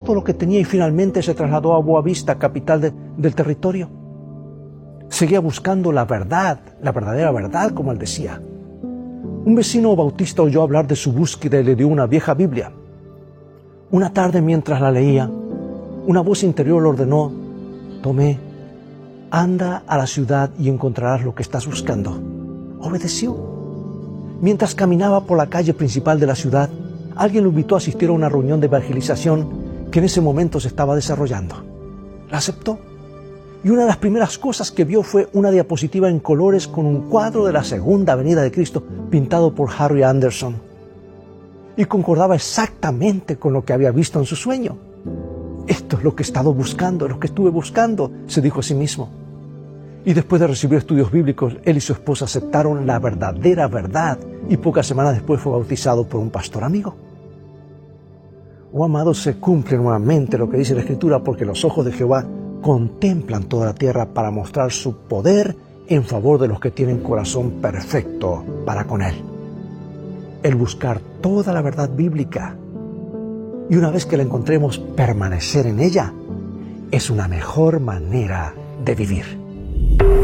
todo lo que tenía y finalmente se trasladó a Boa Vista, capital del territorio. Seguía buscando la verdad, la verdadera verdad, como él decía. Un vecino bautista oyó hablar de su búsqueda y le dio una vieja Biblia. Una tarde, mientras la leía, una voz interior le ordenó: Tomé, anda a la ciudad y encontrarás lo que estás buscando. Obedeció. Mientras caminaba por la calle principal de la ciudad, alguien lo invitó a asistir a una reunión de evangelización que en ese momento se estaba desarrollando. La aceptó. Y una de las primeras cosas que vio fue una diapositiva en colores con un cuadro de la Segunda Venida de Cristo pintado por Harry Anderson. Y concordaba exactamente con lo que había visto en su sueño. Esto es lo que he estado buscando, lo que estuve buscando, se dijo a sí mismo. Y después de recibir estudios bíblicos, él y su esposa aceptaron la verdadera verdad y pocas semanas después fue bautizado por un pastor amigo. Oh, amados, se cumple nuevamente lo que dice la Escritura, porque los ojos de Jehová contemplan toda la tierra para mostrar su poder en favor de los que tienen corazón perfecto para con Él. El buscar toda la verdad bíblica y una vez que la encontremos, permanecer en ella, es una mejor manera de vivir.